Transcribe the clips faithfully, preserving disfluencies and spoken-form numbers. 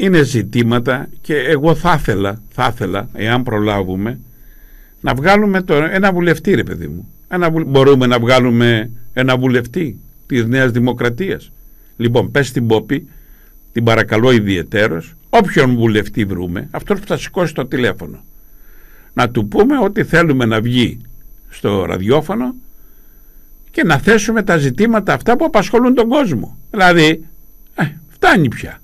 είναι ζητήματα και εγώ θα ήθελα, θα ήθελα, εάν προλάβουμε, να βγάλουμε το, ένα βουλευτή, ρε παιδί μου. Ένα, μπορούμε να βγάλουμε ένα βουλευτή της Νέας Δημοκρατίας. Λοιπόν, πες στην Πόπη, την παρακαλώ ιδιαιτέρως, όποιον βουλευτή βρούμε, αυτός που θα σηκώσει το τηλέφωνο, να του πούμε ότι θέλουμε να βγει στο ραδιόφωνο και να θέσουμε τα ζητήματα αυτά που απασχολούν τον κόσμο. Δηλαδή, ε, φτάνει πια.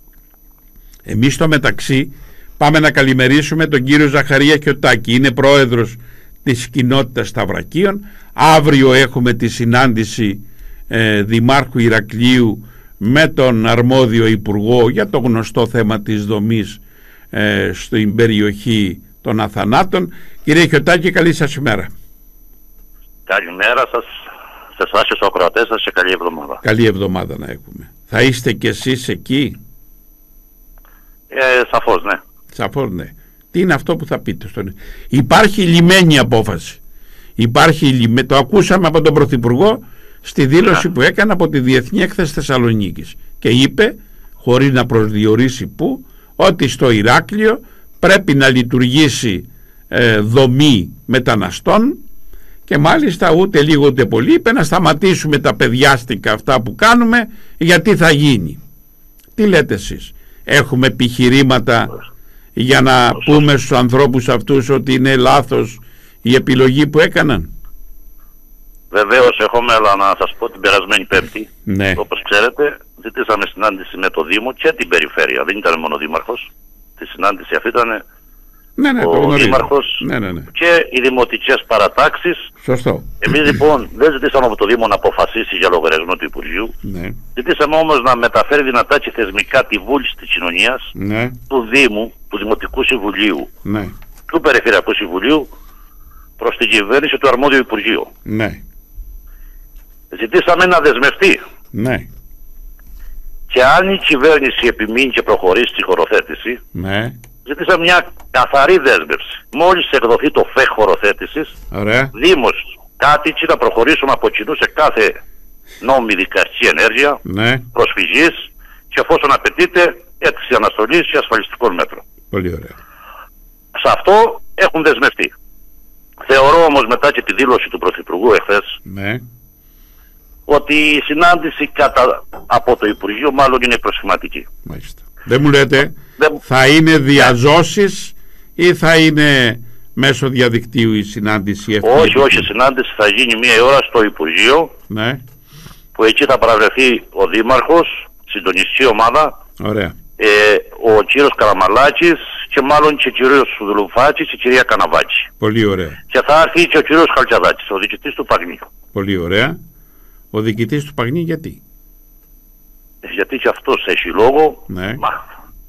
Εμείς στο μεταξύ πάμε να καλημερίσουμε τον κύριο Ζαχαρία Κιωτάκη. Είναι πρόεδρος της κοινότητας Σταυρακίων. Αύριο έχουμε τη συνάντηση ε, Δημάρχου Ηρακλείου με τον αρμόδιο υπουργό για το γνωστό θέμα της δομής ε, στην περιοχή των Αθανάτων. Κύριε Κιωτάκη, καλή σας ημέρα. Καλημέρα σας, σε εσάς και στους ακροατές σας, και καλή εβδομάδα. Καλή εβδομάδα να έχουμε. Θα είστε κι εσείς εκεί? Ε, σαφώς, ναι. Σαφώς, ναι. Τι είναι αυτό που θα πείτε στον... Υπάρχει λιμένη απόφαση. Υπάρχει λιμε... Το ακούσαμε από τον Πρωθυπουργό στη δήλωση yeah. που έκανε από τη Διεθνή Έκθεση Θεσσαλονίκης και είπε, χωρίς να προσδιορίσει πού, ότι στο Ηράκλειο πρέπει να λειτουργήσει ε, δομή μεταναστών και μάλιστα ούτε λίγο ούτε πολύ είπε να σταματήσουμε τα παιδιάστικα αυτά που κάνουμε, γιατί θα γίνει. Τι λέτε εσείς? Έχουμε επιχειρήματα για να πούμε στους ανθρώπους αυτούς ότι είναι λάθος η επιλογή που έκαναν? Βεβαίως έχουμε, αλλά να σας πω την περασμένη Πέμπτη, ναι. όπως ξέρετε, ζητήσαμε συνάντηση με το Δήμο και την Περιφέρεια. Δεν ήταν μόνο ο Δήμαρχος. Τη συνάντηση αυτή ήταν ναι, ναι, ο Δήμαρχος ναι, ναι, ναι. και οι δημοτικές παρατάξεις. Σωστό. Εμείς λοιπόν δεν ζητήσαμε από το Δήμο να αποφασίσει για λογαριασμό του Υπουργείου. Ναι. Ζητήσαμε όμως να μεταφέρει δυνατά και θεσμικά τη βούληση της κοινωνίας, ναι. του Δήμου, του Δημοτικού Συμβουλίου, ναι. του Περιφερειακού Συμβουλίου προς την κυβέρνηση του αρμόδιου Υπουργείου. Ναι. Ζητήσαμε να δεσμευτεί. Ναι. Και αν η κυβέρνηση επιμείνει και προχωρήσει στη χωροθέτηση, ναι. ζητήσαμε μια καθαρή δέσμευση. Μόλις εκδοθεί το ΦΕΧ χωροθέτησης, ωραία. Δήμος, κάτοικοι να προχωρήσουμε από κοινού σε κάθε νόμιμη δικαστική ενέργεια, ναι. προσφυγής και εφόσον απαιτείται αίτηση αναστολής και ασφαλιστικών μέτρων. Πολύ ωραία. Σε αυτό έχουν δεσμευτεί. Θεωρώ όμως μετά και τη δήλωση του Πρωθυπουργού εχθές, ναι. ότι η συνάντηση κατά, από το Υπουργείο μάλλον είναι προσχηματική. Μάλιστα. Δεν μου λέτε Δεν... θα είναι διαζώσεις ή θα είναι μέσω διαδικτύου η συνάντηση αυτή? Όχι, όχι, η συνάντηση θα γίνει μία ώρα στο Υπουργείο, ναι. που εκεί θα παραβρεθεί ο Δήμαρχος, συντονιστική ομάδα, ωραία. Ε, ο κύριος Καραμαλάκης και μάλλον και ο κύριος Δουλουφάκης και η κυρία Καναβάκη. Πολύ ωραία. Και θα έρθει και ο κύριος Χαλκιαδάκης, ο διοικητής του Παγνίου. Πολύ ωραία. Ο διοικητής του Παγνίου γιατί? Γιατί και αυτός έχει λόγο, ναι. μα,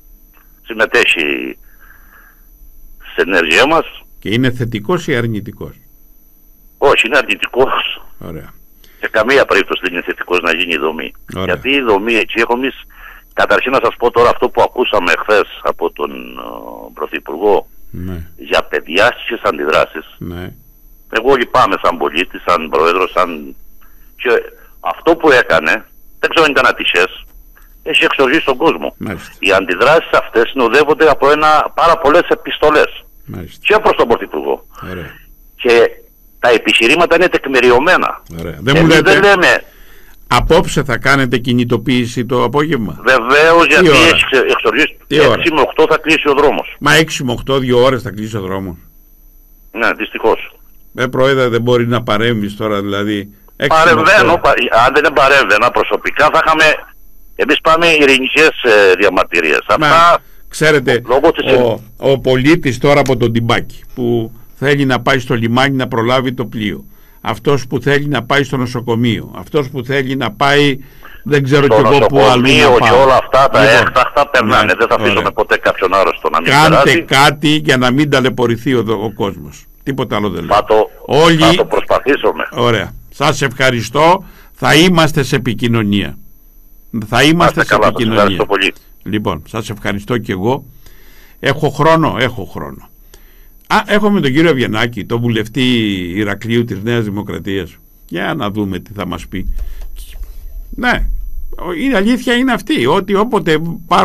συμμετέχει στην ενέργεια μας. Και είναι θετικός ή αρνητικός? Όχι, είναι αρνητικός. Ωραία. Σε καμία περίπτωση δεν είναι θετικός να γίνει η δομή. Ωραία. Γιατί η δομή εκεί έχουμε εμείς, καταρχήν να σας πω τώρα αυτό που ακούσαμε χθες από τον uh, Πρωθυπουργό, ναι. για παιδιάστικες αντιδράσεις. Ναι. Εγώ λυπάμαι σαν πολίτης, σαν πρόεδρος, σαν... και αυτό που έκανε, δεν ξέρω αν ήταν ατυχές, έχει εξοργήσει τον κόσμο. Μάλιστα. Οι αντιδράσεις αυτές συνοδεύονται από ένα, πάρα πολλές επιστολές. Μάλιστα. Και προς τον Πρωθυπουργό. Ωραία. Και τα επιχειρήματα είναι τεκμηριωμένα. Ωραία. Δεν μου λέτε, δεν λέμε... απόψε θα κάνετε κινητοποίηση το απόγευμα? Βεβαίως, γιατί έχει εξοργήσει. έξι με οκτώ θα κλείσει ο δρόμος. Μα έξι με οκτώ, δύο ώρες θα κλείσει ο δρόμος? Ναι, δυστυχώς. Ε, πρόεδρε, δεν μπορεί να παρέμβεις τώρα δηλαδή? Παρεμβαίνω, αν δεν παρέμβαινα προσωπικά θα είχαμε... Εμείς πάμε ειρηνικές ε, διαμαρτυρίες. Μα, αυτά... Ξέρετε, λόγω της... ο, ο πολίτης τώρα από τον Τιμπάκη που θέλει να πάει στο λιμάνι να προλάβει το πλοίο, αυτός που θέλει να πάει στο νοσοκομείο, αυτός που θέλει να πάει δεν ξέρω κι εγώ που αλλού να πάει, και όλα αυτά τα λοιπόν, έκτακτα περνάνε, ναι, δεν θα αφήσουμε ποτέ κάποιον άρρωστο να μην κάντε περάσει. Κάτι για να μην ταλαιπωρηθεί ο, ο κόσμος, τίποτα άλλο δεν λέω. Θα το, Όλοι... θα το προσπαθήσουμε. Ωραία, σας ευχαριστώ, θα είμαστε σε επικοινωνία. Θα είμαστε σε καλά, επικοινωνία. Πολύ. Λοιπόν, σας ευχαριστώ και εγώ. Έχω χρόνο, έχω χρόνο. Α, έχω με τον κύριο Βιενάκη, τον βουλευτή Ηρακλείου της Νέας Δημοκρατίας. Για να δούμε τι θα μας πει. Ναι, η αλήθεια είναι αυτή, ότι όποτε